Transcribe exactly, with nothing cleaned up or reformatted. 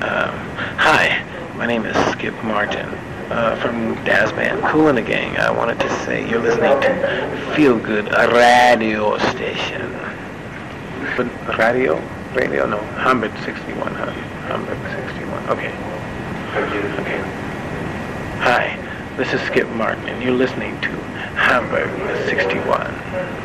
Um, hi, my name is Skip Martin uh, from Daz Band Kool and the Gang. I wanted to say you're listening to Feel Good, a radio station. But radio? Radio? No, Hamburg sixty-one, huh? Hamburg sixty-one. Okay. Okay. Hi, this is Skip Martin, and you're listening to Hamburg sixty-one.